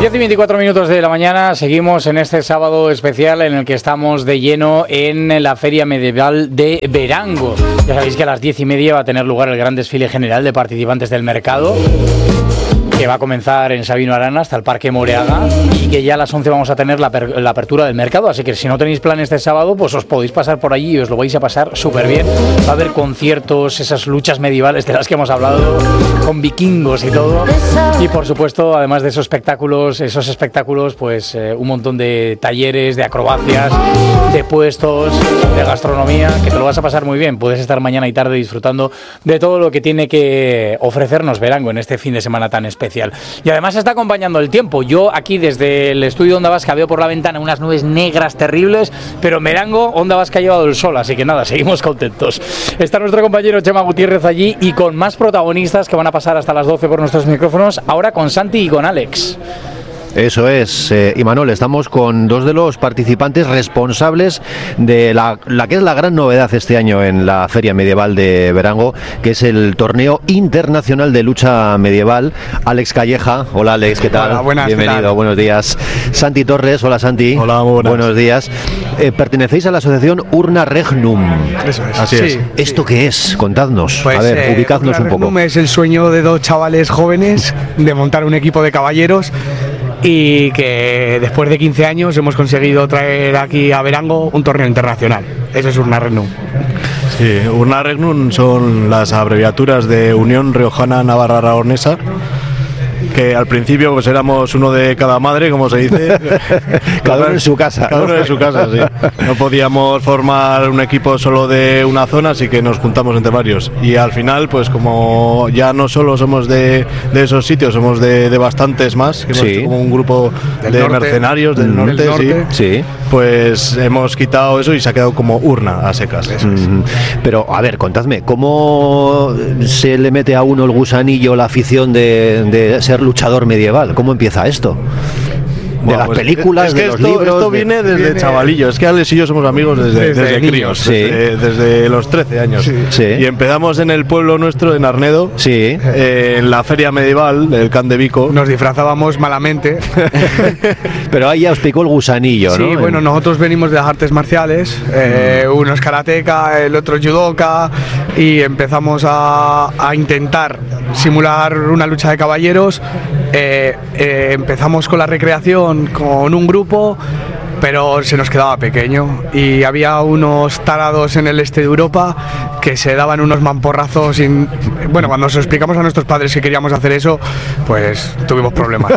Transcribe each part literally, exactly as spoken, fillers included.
diez y veinticuatro minutos de la mañana, seguimos en este sábado especial en el que estamos de lleno en la Feria Medieval de Verango. Ya sabéis que a las diez y media va a tener lugar el gran desfile general de participantes del mercado, que va a comenzar en Sabino Arana hasta el Parque Moreaga, y que ya a las once vamos a tener la, per- la apertura del mercado, así que si no tenéis plan este sábado, pues os podéis pasar por allí y os lo vais a pasar súper bien. Va a haber conciertos, esas luchas medievales de las que hemos hablado, con vikingos y todo, y por supuesto, además de esos espectáculos, esos espectáculos, pues eh, un montón de talleres, de acrobacias, de puestos, de gastronomía, que te lo vas a pasar muy bien. Puedes estar mañana y tarde disfrutando de todo lo que tiene que ofrecernos Verango en este fin de semana tan especial. Y además está acompañando el tiempo. Yo aquí desde el estudio Onda Vasca veo por la ventana unas nubes negras terribles, pero en Verango Onda Vasca ha llevado el sol, así que nada, seguimos contentos. Está nuestro compañero Chema Gutiérrez allí y con más protagonistas que van a pasar hasta las doce por nuestros micrófonos, ahora con Santi y con Alex. Eso es, eh, Imanol, estamos con dos de los participantes responsables de la, la que es la gran novedad este año en la Feria Medieval de Verango, que es el Torneo Internacional de Lucha Medieval. Alex Calleja, hola Alex, ¿qué tal? Hola, buenas, bienvenido, ¿qué tal? Buenos días. Santi Torres, hola Santi. Hola, muy buenas. Buenos días. Eh, pertenecéis a la asociación Urna Regnum. Eso es. Así sí, es. sí. ¿Esto qué es? Contadnos. Pues, a ver, eh, ubicadnos Urna un poco. Regnum es el sueño de dos chavales jóvenes de montar un equipo de caballeros, y que después de quince años hemos conseguido traer aquí a Verango un torneo internacional. Eso es Urna Regnum. Sí, Urna Regnum son las abreviaturas de Unión Riojana Navarra Aragonesa, que al principio pues éramos uno de cada madre, como se dice. Cada uno en su casa. Cada uno en su casa, sí. No podíamos formar un equipo solo de una zona, así que nos juntamos entre varios. Y al final, pues como ya no solo somos de, de esos sitios, somos de, de bastantes más, que hemos Sí. hecho como un grupo Del de norte. mercenarios del Del norte, norte. sí. Sí. Pues hemos quitado eso y se ha quedado como urna a secas. Mm, Pero, a ver, contadme, ¿cómo se le mete a uno el gusanillo, la afición de, de ser luchador medieval? ¿Cómo empieza esto? De Bueno, las pues películas, es que de los esto, libros... esto de- viene desde viene- chavalillo. Es que Alex y yo somos amigos desde, Desde desde niños, críos, sí. desde, desde los trece años. Sí. Sí. Y empezamos en el pueblo nuestro, en Arnedo, Sí. eh, en la feria medieval del Can de Vico. Nos disfrazábamos malamente. Pero ahí ya os picó el gusanillo, Sí, ¿no? bueno, nosotros venimos de las artes marciales, eh, uno es karateca, el otro es judoka, y empezamos a, a intentar simular una lucha de caballeros. Eh, eh, empezamos con la recreación con un grupo, pero se nos quedaba pequeño, y había unos tarados en el este de Europa que se daban unos mamporrazos sin... Bueno, cuando nos explicamos a nuestros padres que queríamos hacer eso, pues tuvimos problemas.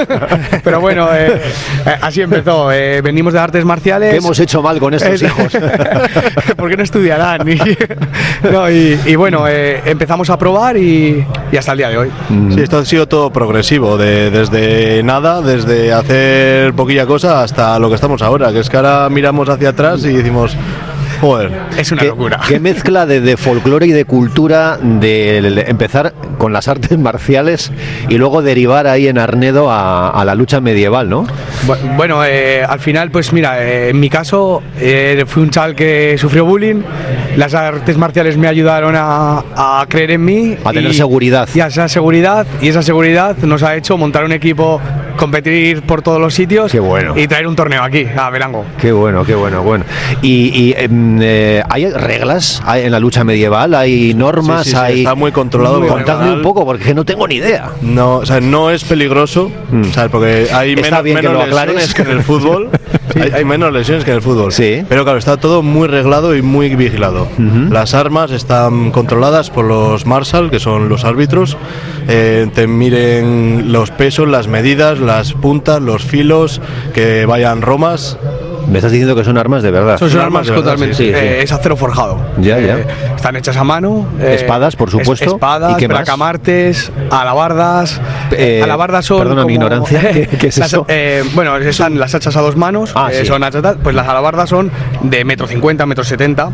Pero bueno, eh, eh, así empezó. Eh, venimos de artes marciales. ¿Qué hemos hecho mal con estos Eh, hijos? ¿Por qué no estudiarán? Y, no, y, y bueno, eh, empezamos a probar y, y hasta el día de hoy. Sí, esto ha sido todo progresivo, de, desde nada, desde hacer poquilla cosa hasta lo que estamos ahora, que es que ahora miramos hacia atrás y decimos, joder. Es una ¿Qué, locura. qué mezcla de, de folclore y de cultura, de, de empezar con las artes marciales y luego derivar ahí en Arnedo a, a la lucha medieval, ¿no? Bu- Bueno, eh, al final, pues mira, eh, en mi caso, eh, fui un chaval que sufrió bullying. Las artes marciales me ayudaron a, a creer en mí. A tener y- seguridad. Y a esa seguridad, y esa seguridad nos ha hecho montar un equipo, competir por todos los sitios. Qué bueno. Y traer un torneo aquí, a Verango. Qué bueno, qué bueno, bueno. Y, y, em, eh, ¿hay reglas hay en la lucha medieval? ¿Hay normas? Sí, sí, sí, hay... está muy controlado. Muy Contadme Regional. un poco, porque no tengo ni idea. No, o sea, no es peligroso, Mm. ¿sabes? Porque hay Está menos, bien que menos lo aclares. lesiones que en el fútbol. hay, hay menos lesiones que en el fútbol. Sí. Pero claro, está todo muy reglado y muy vigilado. Ujú. Las armas están controladas por los marshal, que son los árbitros. Eh, te miren los pesos, las medidas, las puntas, los filos, que vayan romas. Me estás diciendo que son armas de verdad. Son Son armas armas de verdad, totalmente. sí, sí, sí. eh, Es acero forjado. Ya, ya. Eh, están hechas a mano. eh, Espadas, por es- supuesto. Espadas, ¿Y qué más? bracamartes, alabardas. Eh, alabardas son. perdona mi como- ignorancia, ¿qué- qué es las- eso? eh, bueno, están las hachas a dos manos. Ah, eh, sí. Son hachas, pues las alabardas son de metro cincuenta, metro setenta.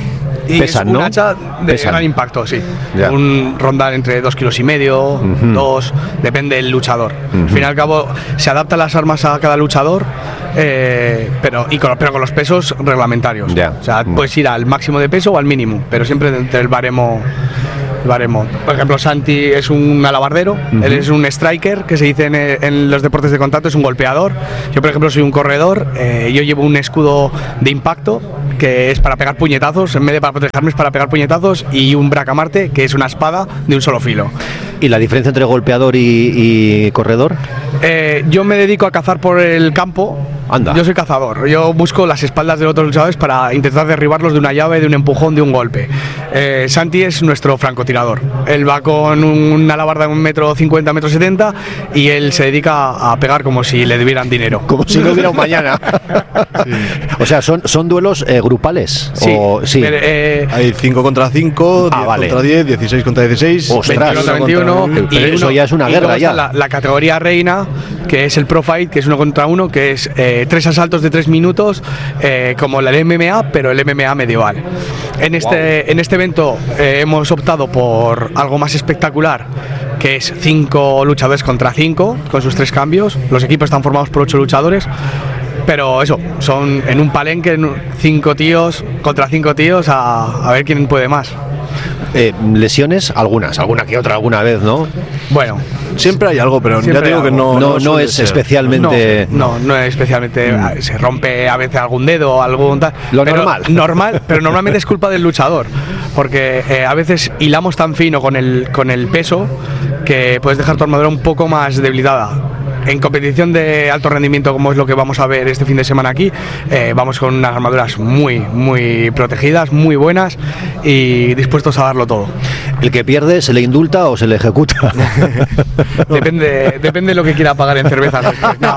Y Pesan, es un ¿no? hacha de Pesan. gran impacto, sí. Ya. Un rondar entre dos kilos y medio, Ujú. dos, depende del luchador. Ujú. Al fin y al cabo, se adaptan las armas a cada luchador, eh, pero, y con, pero con los pesos reglamentarios. Ya. O sea, Bueno. puedes ir al máximo de peso o al mínimo, pero siempre entre el baremo baremo. Por ejemplo, Santi es un alabardero, uh-huh. él es un striker, que se dice en, en los deportes de contacto, es un golpeador. Yo, por ejemplo, soy un corredor, eh, yo llevo un escudo de impacto, que es para pegar puñetazos, en vez de para protegerme es para pegar puñetazos, y un bracamarte, que es una espada de un solo filo. ¿Y la diferencia entre golpeador y, y corredor? Eh, yo me dedico a cazar por el campo. Anda. Yo soy cazador. Yo busco las espaldas de otros luchadores para intentar derribarlos de una llave, de un empujón, de un golpe. Eh, Santi es nuestro francotirador. Él va con una alabarda de un metro cincuenta, metro setenta, y él se dedica a pegar como si le debieran dinero. Como si no hubiera un mañana. Sí. O sea, ¿son, son duelos eh, grupales? Sí. O, sí. Pero, eh, hay cinco contra cinco, ah, diez vale. contra diez, dieciséis contra dieciséis, veintiuno contra veintiuno. Y eso uno, ya es una y guerra ya. La, la categoría reina, que es el Pro Fight, que es uno contra uno, que es eh, tres asaltos de tres minutos, eh, como el M M A, pero el M M A medieval. En este, wow. en este evento eh, hemos optado por algo más espectacular, que es cinco luchadores contra cinco, con sus tres cambios. Los equipos están formados por ocho luchadores. Pero eso, son en un palenque cinco tíos contra cinco tíos a, a ver quién puede más. Eh, lesiones, algunas, alguna que otra, alguna vez, ¿no? Bueno, siempre hay algo, pero ya te digo que no, no, no, no es ser. especialmente. No, no, no es especialmente. Mm. Se rompe a veces algún dedo, algún tal. Lo normal. Normal, pero normalmente es culpa del luchador, porque eh, a veces hilamos tan fino con el, con el peso que puedes dejar tu armadura un poco más debilitada. En competición de alto rendimiento, como es lo que vamos a ver este fin de semana aquí, eh, vamos con unas armaduras muy, muy protegidas, muy buenas y dispuestos a darlo todo. ¿El que pierde se le indulta o se le ejecuta? depende, depende de lo que quiera pagar en cervezas. No.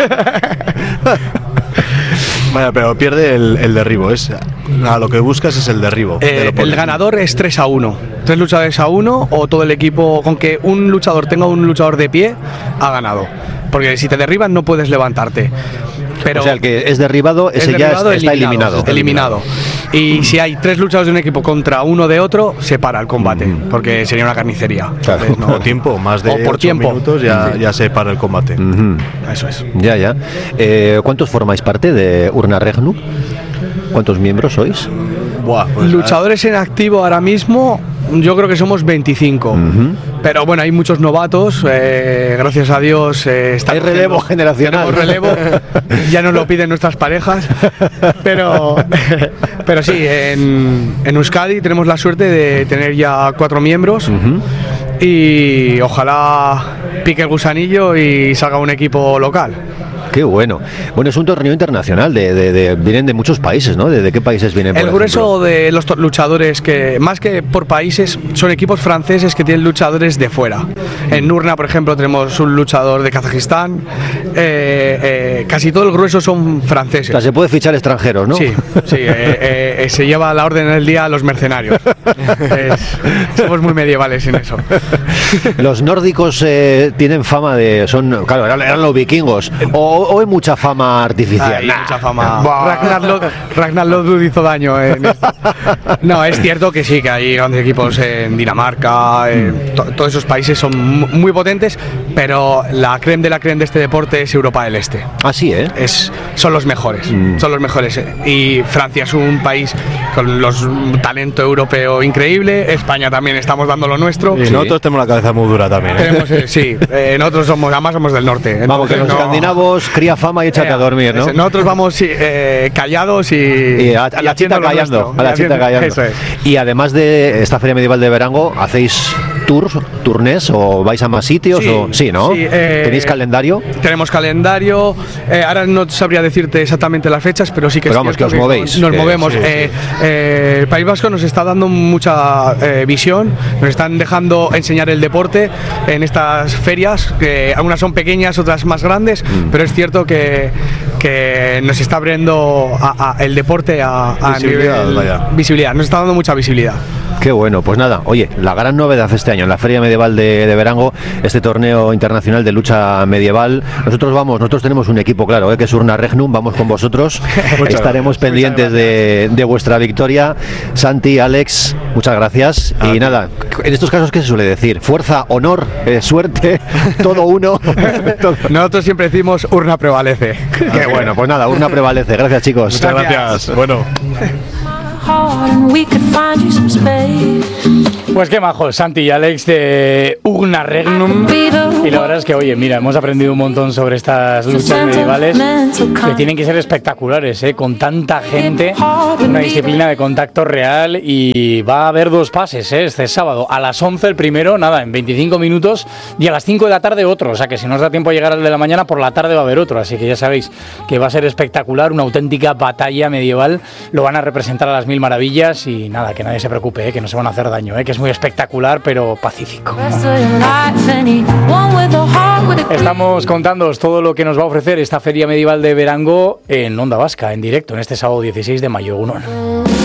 Vaya, pero pierde el, el derribo, es a lo que buscas es el derribo. Eh, el ganador es tres a uno, tres luchadores a uno, o todo el equipo, con que un luchador tenga un luchador de pie, ha ganado. Porque si te derriban no puedes levantarte. Pero o sea, el que es derribado, ese es ya derribado, está eliminado. Está eliminado. Y si hay tres luchadores de un equipo contra uno de otro, se para el combate, mm. porque sería una carnicería. Claro. Entonces, no, por tiempo, más de o por ocho tiempo. minutos ya, sí. ya se para el combate. Mm-hmm. Eso es. Ya, ya. Eh, ¿Cuántos formáis parte de Urna Regnum? ¿Cuántos miembros sois? Buah, pues, luchadores en activo ahora mismo, yo creo que somos veinticinco. Uh-huh. Pero bueno, hay muchos novatos, eh, gracias a Dios. Eh, hay relevo generacional. Relevo, ya nos lo piden nuestras parejas. Pero, pero sí, en, en Euskadi tenemos la suerte de tener ya cuatro miembros. Uh-huh. Y ojalá pique el gusanillo y salga un equipo local. Qué bueno. Bueno, es un torneo internacional, de, de, de, vienen de muchos países, ¿no? ¿De, de qué países vienen? El grueso de los luchadores, que más que por países, son equipos franceses que tienen luchadores de fuera. En Urna, por ejemplo, tenemos un luchador de Kazajistán. Eh, eh, casi todo el grueso son franceses. O sea, se puede fichar extranjeros, ¿no? Sí, sí. eh, eh, se lleva la orden del día a los mercenarios. Es, somos muy medievales en eso. Los nórdicos eh, tienen fama de... son Claro, eran, eran los vikingos. O O hay mucha fama artificial. Hay nah. mucha fama. Ragnar, Lod, Ragnar Lodbrok hizo daño en esto. No, es cierto que sí, que hay grandes equipos en Dinamarca, en to, todos esos países son muy potentes, pero la creme de la creme de este deporte es Europa del Este. Ah, sí, ¿eh? Es, son los mejores, mm. son los mejores. Y Francia es un país con los talento europeo increíble, España también estamos dando lo nuestro. Y sí. nosotros tenemos la cabeza muy dura también. ¿eh? Tenemos, eh, sí, eh, nosotros somos, además somos del norte. Entonces, vamos, que los no, escandinavos cría fama y échate eh, a dormir, ¿no? Nosotros vamos eh, callados y, y a, a la chita callando, a la chita callando. Eso es. Y además de esta Feria Medieval de Verango, ¿hacéis tours, tournés o vais a más sitios? Sí, o, sí ¿no? Sí, eh, ¿tenéis calendario? Tenemos calendario. Eh, ahora no sabría decirte exactamente las fechas, pero sí que pero es vamos, que os que movéis. Nos que, movemos. Sí, eh, sí. Eh, el País Vasco nos está dando mucha eh, visión, nos están dejando enseñar el deporte en estas ferias, que algunas son pequeñas, otras más grandes, mm. pero es cierto que, que nos está abriendo a, a el deporte a, a visibilidad, nivel, vaya. visibilidad, nos está dando mucha visibilidad. Qué bueno, pues nada, oye, la gran novedad este año en la Feria Medieval de, de Verango, este torneo internacional de lucha medieval. Nosotros vamos, nosotros tenemos un equipo claro, ¿eh? que es Urna Regnum, vamos con vosotros, estaremos pendientes de, de vuestra victoria. Santi, Alex, muchas gracias. Ah, y nada, en estos casos, ¿qué se suele decir? Fuerza, honor, eh, suerte, todo uno. todo. Nosotros siempre decimos Urna prevalece. Qué bueno, pues nada, Urna prevalece. Gracias, chicos. Muchas gracias. gracias. Bueno. Pues qué majos, Santi y Alex de Ugna Regnum. Y la verdad es que, oye, mira, hemos aprendido un montón sobre estas luchas medievales que tienen que ser espectaculares, ¿eh? Con tanta gente, una disciplina de contacto real, y va a haber dos pases, ¿eh? Este sábado, a las once el primero, nada, en veinticinco minutos, y a las cinco de la tarde otro, o sea que si no os da tiempo a llegar al de la mañana, por la tarde va a haber otro, así que ya sabéis que va a ser espectacular, una auténtica batalla medieval, lo van a representar a las mil maravillas, y nada, que nadie se preocupe, ¿eh? Que no se van a hacer daño, ¿eh? Que es muy espectacular, pero pacífico. Estamos contándoos todo lo que nos va a ofrecer esta Feria Medieval de Berango en Onda Vasca, en directo, en este sábado dieciséis de mayo. Unón.